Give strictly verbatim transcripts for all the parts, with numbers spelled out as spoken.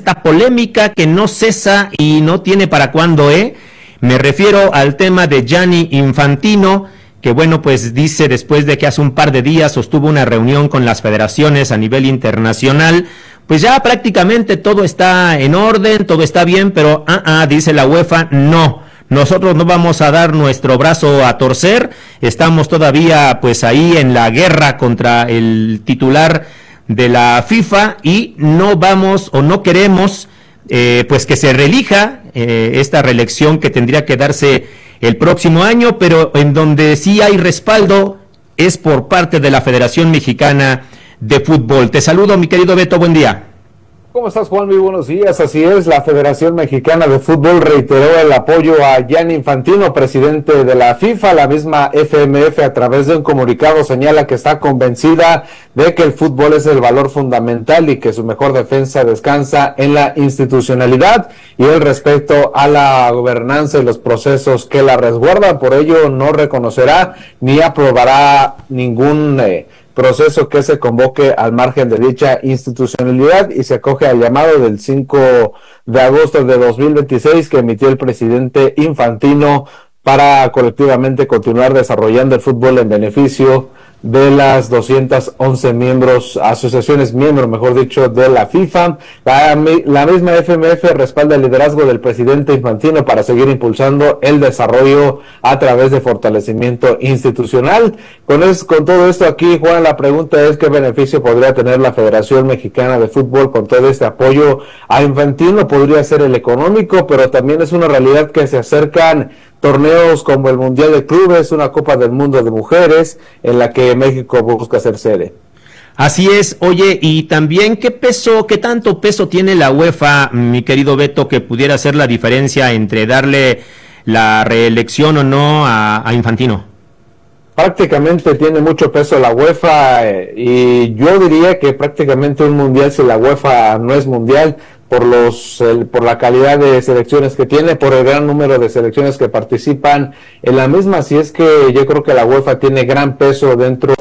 esta polémica que no cesa y no tiene para cuándo, ¿eh? Me refiero al tema de Gianni Infantino, que bueno, pues dice después de que hace un par de días sostuvo una reunión con las federaciones a nivel internacional, pues ya prácticamente todo está en orden, todo está bien, pero ah, ah, dice la UEFA, no, nosotros no vamos a dar nuestro brazo a torcer, estamos todavía pues ahí en la guerra contra el titular de la FIFA y no vamos o no queremos eh, pues que se reelija eh, esta reelección que tendría que darse el próximo año, pero en donde sí hay respaldo es por parte de la Federación Mexicana de Fútbol. Te saludo, mi querido Beto, buen día. ¿Cómo estás, Juan? Muy buenos días. Así es, la Federación Mexicana de Fútbol reiteró el apoyo a Gianni Infantino, presidente de la FIFA. La misma F M F, a través de un comunicado, señala que está convencida de que el fútbol es el valor fundamental y que su mejor defensa descansa en la institucionalidad y el respeto a la gobernanza y los procesos que la resguardan. Por ello, no reconocerá ni aprobará ningún eh, proceso que se convoque al margen de dicha institucionalidad y se acoge al llamado del cinco de agosto de dos mil veintiséis que emitió el presidente Infantino para colectivamente continuar desarrollando el fútbol en beneficio de las doscientas once miembros, asociaciones miembros, mejor dicho, de la FIFA. La, la misma F M F respalda el liderazgo del presidente Infantino para seguir impulsando el desarrollo a través de fortalecimiento institucional. Con, es, con todo esto aquí, Juan, la pregunta es qué beneficio podría tener la Federación Mexicana de Fútbol con todo este apoyo a Infantino. Podría ser el económico, pero también es una realidad que se acercan torneos como el Mundial de Clubes, una Copa del Mundo de Mujeres, en la que México busca ser sede. Así es. Oye, y también, ¿qué peso, qué tanto peso tiene la UEFA, mi querido Beto, que pudiera hacer la diferencia entre darle la reelección o no a, a Infantino? Prácticamente tiene mucho peso la UEFA eh, y yo diría que prácticamente un mundial, si la UEFA no es mundial, por los el, por la calidad de selecciones que tiene, por el gran número de selecciones que participan en la misma, así es que yo creo que la UEFA tiene gran peso dentro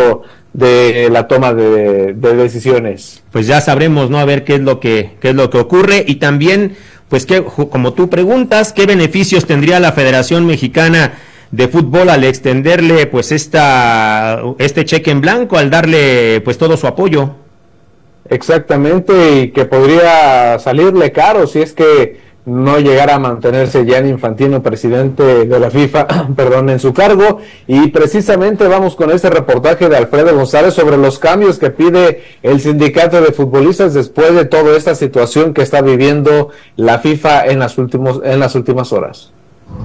de la toma de, de decisiones. Pues ya sabremos, ¿no? A ver qué es lo que qué es lo que ocurre y también, pues que como tú preguntas, ¿qué beneficios tendría la Federación Mexicana de Fútbol al extenderle pues esta este cheque en blanco, al darle pues todo su apoyo? Exactamente, y que podría salirle caro si es que no llegara a mantenerse Gianni Infantino, presidente de la FIFA, perdón, en su cargo. Y precisamente vamos con este reportaje de Alfredo González sobre los cambios que pide el sindicato de futbolistas después de toda esta situación que está viviendo la FIFA en las últimos, en las últimas horas.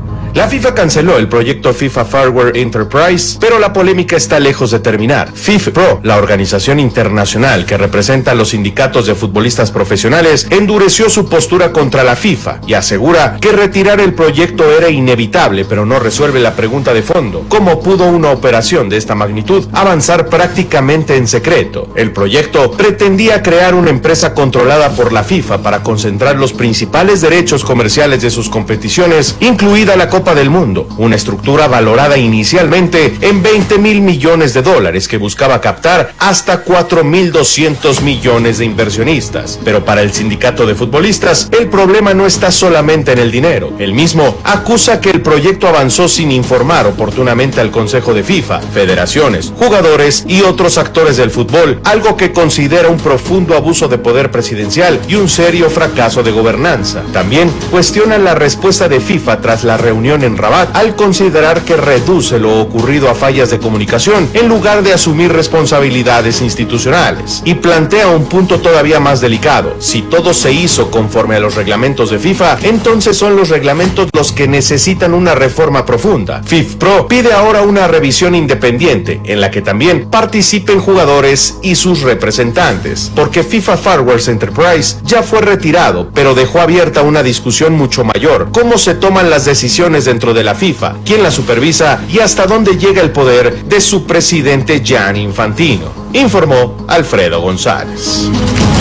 La FIFA canceló el proyecto FIFA Farware Enterprise, pero la polémica está lejos de terminar. FIFPro, la organización internacional que representa a los sindicatos de futbolistas profesionales, endureció su postura contra la FIFA y asegura que retirar el proyecto era inevitable, pero no resuelve la pregunta de fondo: ¿cómo pudo una operación de esta magnitud avanzar prácticamente en secreto? El proyecto pretendía crear una empresa controlada por la FIFA para concentrar los principales derechos comerciales de sus competiciones, incluida la Copa del Mundo, una estructura valorada inicialmente en veinte mil millones de dólares que buscaba captar hasta cuatro mil doscientos millones de inversionistas. Pero para el sindicato de futbolistas, el problema no está solamente en el dinero. El mismo acusa que el proyecto avanzó sin informar oportunamente al Consejo de FIFA, federaciones, jugadores y otros actores del fútbol, algo que considera un profundo abuso de poder presidencial y un serio fracaso de gobernanza. También cuestionan la respuesta de FIFA tras la reunión en Rabat, al considerar que reduce lo ocurrido a fallas de comunicación en lugar de asumir responsabilidades institucionales, y plantea un punto todavía más delicado: si todo se hizo conforme a los reglamentos de FIFA, entonces son los reglamentos los que necesitan una reforma profunda. FIFPro pide ahora una revisión independiente en la que también participen jugadores y sus representantes, porque FIFA Farwares Enterprise ya fue retirado, pero dejó abierta una discusión mucho mayor: cómo se toman las decisiones dentro de la FIFA, quién la supervisa y hasta dónde llega el poder de su presidente Gianni Infantino, informó Alfredo González.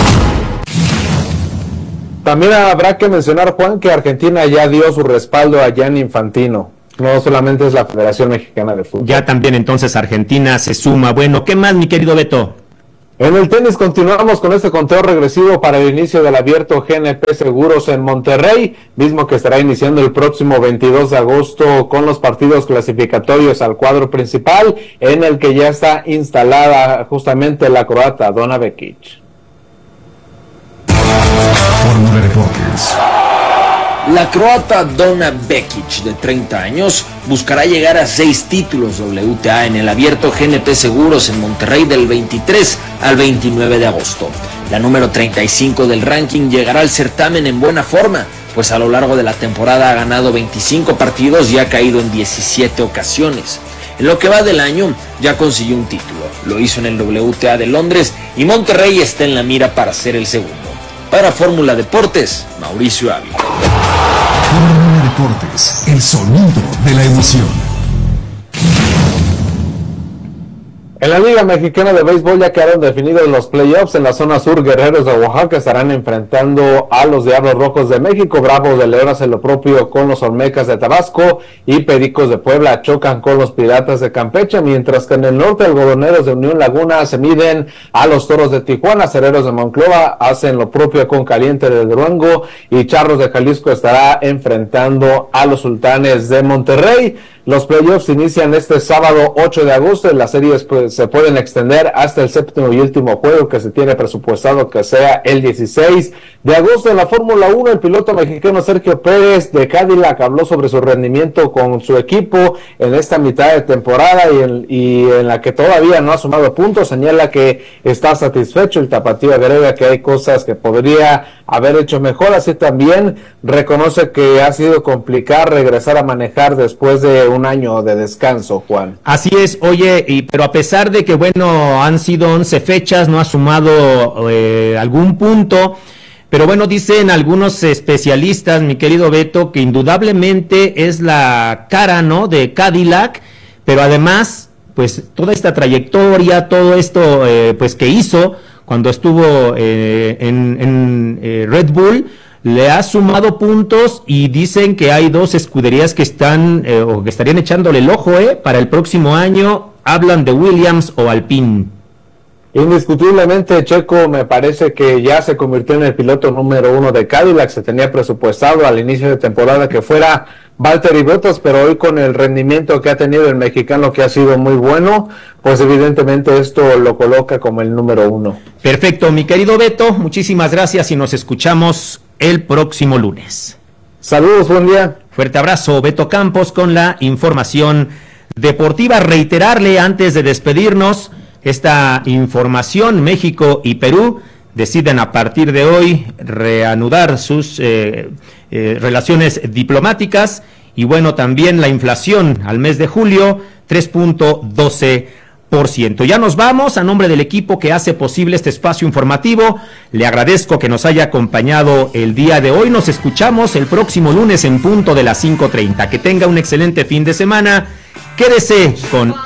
También habrá que mencionar, Juan, que Argentina ya dio su respaldo a Gianni Infantino. No solamente es la Federación Mexicana de Fútbol. Ya también entonces Argentina se suma. Bueno, ¿qué más, mi querido Beto? En el tenis continuamos con este conteo regresivo para el inicio del abierto G N P Seguros en Monterrey, mismo que estará iniciando el próximo veintidós de agosto con los partidos clasificatorios al cuadro principal, en el que ya está instalada justamente la croata Donna Vekic. Fórmula Deportes. La croata Donna Vekic, de treinta años, buscará llegar a seis títulos W T A en el abierto G N P Seguros en Monterrey del veintitrés al veintinueve de agosto. La número treinta y cinco del ranking llegará al certamen en buena forma, pues a lo largo de la temporada ha ganado veinticinco partidos y ha caído en diecisiete ocasiones. En lo que va del año, ya consiguió un título. Lo hizo en el W T A de Londres y Monterrey está en la mira para ser el segundo. Para Fórmula Deportes, Mauricio Ávila. Fórmula Deportes, el sonido de la emoción. En la Liga Mexicana de Béisbol ya quedaron definidos los playoffs. En la zona sur, Guerreros de Oaxaca estarán enfrentando a los Diablos Rojos de México. Bravos de León hacen lo propio con los Olmecas de Tabasco y Pericos de Puebla chocan con los Piratas de Campeche, mientras que en el norte, Algodoneros de Unión Laguna se miden a los Toros de Tijuana. Cereros de Monclova hacen lo propio con Caliente de Durango y Charros de Jalisco estará enfrentando a los Sultanes de Monterrey. Los playoffs inician este sábado ocho de agosto y las series pues, se pueden extender hasta el séptimo y último juego, que se tiene presupuestado que sea el dieciséis de agosto. En la Fórmula uno, el piloto mexicano Sergio Pérez de Cadillac habló sobre su rendimiento con su equipo en esta mitad de temporada y en, y en la que todavía no ha sumado puntos. Señala que está satisfecho. El tapatío agrega que hay cosas que podría haber hecho mejor, así también reconoce que ha sido complicado regresar a manejar después de un año de descanso, Juan. Así es, oye, y, pero a pesar de que, bueno, han sido once fechas, no ha sumado eh, algún punto, pero bueno, dicen algunos especialistas, mi querido Beto, que indudablemente es la cara, ¿no?, de Cadillac, pero además, pues, toda esta trayectoria, todo esto, eh, pues, que hizo cuando estuvo eh, en, en eh, Red Bull, le ha sumado puntos y dicen que hay dos escuderías que están eh, o que estarían echándole el ojo eh, para el próximo año. Hablan de Williams o Alpine. Indiscutiblemente, Checo me parece que ya se convirtió en el piloto número uno de Cadillac. Se tenía presupuestado al inicio de temporada que fuera Valtteri Bottas, pero hoy con el rendimiento que ha tenido el mexicano, que ha sido muy bueno, pues evidentemente esto lo coloca como el número uno. Perfecto, mi querido Beto, muchísimas gracias y nos escuchamos el próximo lunes. Saludos, buen día. Fuerte abrazo, Beto Campos con la información deportiva. Reiterarle antes de despedirnos esta información: México y Perú deciden a partir de hoy reanudar sus eh, eh, relaciones diplomáticas y bueno, también la inflación al mes de julio, tres punto doce por ciento. Ya nos vamos. A nombre del equipo que hace posible este espacio informativo, le agradezco que nos haya acompañado el día de hoy. Nos escuchamos el próximo lunes en punto de las cinco treinta. Que tenga un excelente fin de semana. Quédese con